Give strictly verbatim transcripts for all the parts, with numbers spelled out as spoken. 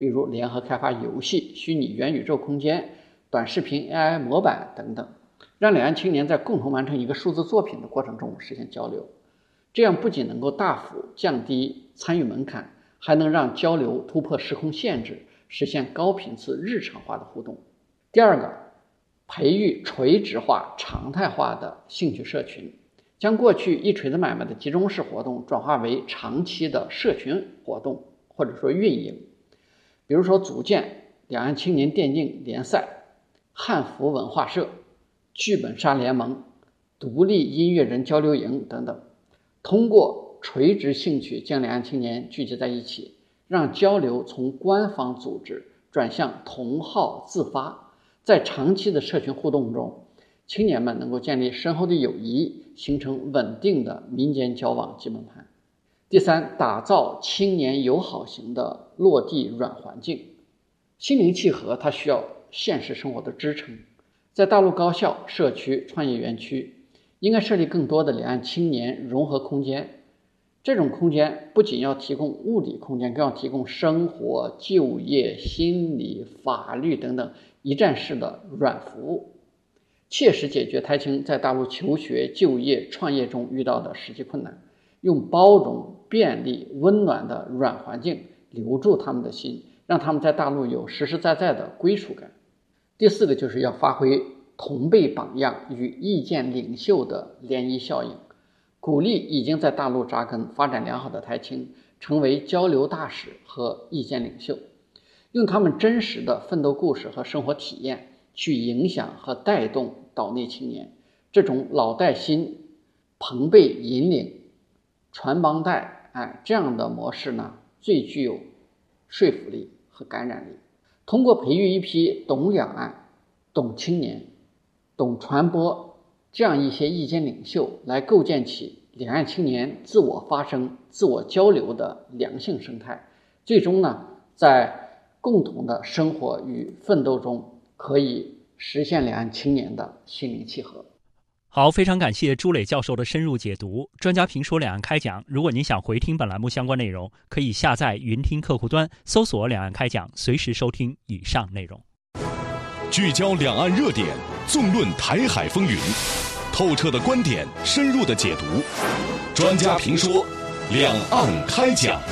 比如联合开发游戏、虚拟元宇宙空间、短视频 A I 模板等等，让两岸青年在共同完成一个数字作品的过程中实现交流。这样不仅能够大幅降低参与门槛，还能让交流突破时空限制，实现高频次日常化的互动。第二个，培育垂直化、常态化的兴趣社群，将过去一锤子买卖的集中式活动转化为长期的社群活动，或者说运营。比如说组建两岸青年电竞联赛、汉服文化社、剧本杀联盟、独立音乐人交流营等等，通过垂直兴趣将两岸青年聚集在一起，让交流从官方组织转向同好自发。在长期的社群互动中，青年们能够建立深厚的友谊，形成稳定的民间交往基本盘。第三，打造青年友好型的落地软环境。心灵契合它需要现实生活的支撑，在大陆高校、社区、创业园区应该设立更多的两岸青年融合空间。这种空间不仅要提供物理空间，更要提供生活、就业、心理、法律等等一站式的软服务，切实解决台青在大陆求学、就业、创业中遇到的实际困难，用包容、便利、温暖的软环境留住他们的心，让他们在大陆有实实在在的归属感。第四个就是要发挥同辈榜样与意见领袖的涟漪效应，鼓励已经在大陆扎根发展良好的台青成为交流大使和意见领袖，用他们真实的奋斗故事和生活体验去影响和带动岛内青年。这种老带新、朋辈引领、传帮带，哎，这样的模式呢，最具有说服力和感染力。通过培育一批懂两岸、懂青年、懂传播这样一些意见领袖，来构建起两岸青年自我发声、自我交流的良性生态，最终呢，在共同的生活与奋斗中，可以实现两岸青年的心灵契合。 好，非常感谢朱磊教授的深入解读。专家评说两岸开讲，如果您想回听本栏目相关内容，可以下载云听客户端，搜索两岸开讲，随时收听以上内容。 聚焦两岸热点，纵论台海风云，透彻的观点，深入的解读。专家评说，两岸开讲。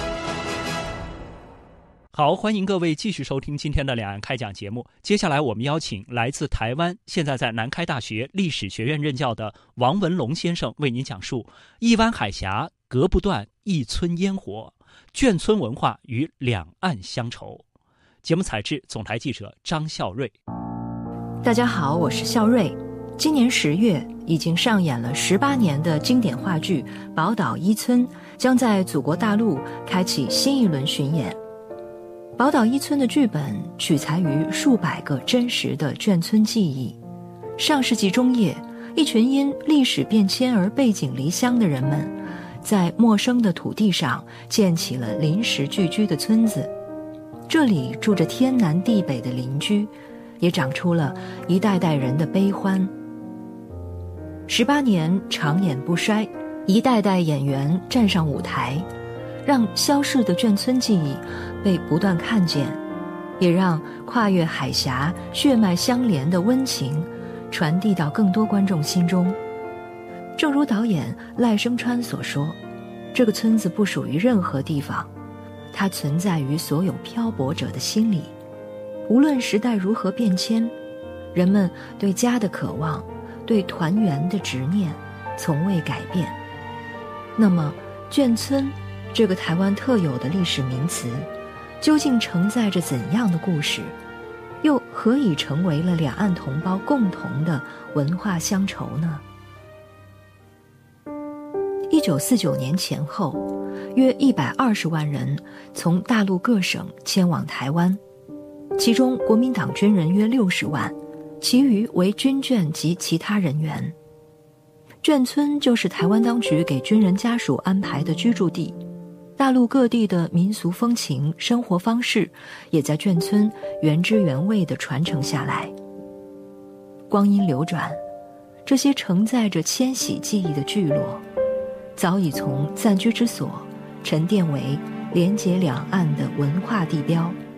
好，欢迎各位继续收听今天的两岸开讲节目。接下来我们邀请来自台湾，现在在南开大学历史学院任教的王文龙先生为您讲述一湾海峡隔不断一村烟火，眷村文化与两岸乡愁。节目采制总台记者张孝瑞。 大家好，我是孝瑞。今年十月，已经上演了十八年的经典话剧《宝岛一村》将在祖国大陆开启新一轮巡演。宝岛一村的剧本取材于数百个真实的眷村记忆。上世纪中叶，一群因历史变迁而背井离乡的人们，在陌生的土地上建起了临时聚居的村子。这里住着天南地北的邻居，也长出了一代代人的悲欢。十八年长演不衰，一代代演员站上舞台，让消逝的眷村记忆被不断看见，也让跨越海峡血脉相连的温情传递到更多观众心中。正如导演赖声川所说，这个村子不属于任何地方，它存在于所有漂泊者的心里。无论时代如何变迁，人们对家的渴望，对团圆的执念从未改变。那么眷村这个台湾特有的历史名词，究竟承载着怎样的故事，又何以成为了两岸同胞共同的文化乡愁呢？一九四九年前后，约一百二十万人从大陆各省迁往台湾，其中国民党军人约六十万，其余为军眷及其他人员。眷村就是台湾当局给军人家属安排的居住地，大陆各地的民俗风情、生活方式也在眷村原汁原味地传承下来。光阴流转，这些承载着迁徙记忆的聚落，早已从暂居之所沉淀为连接两岸的文化地标。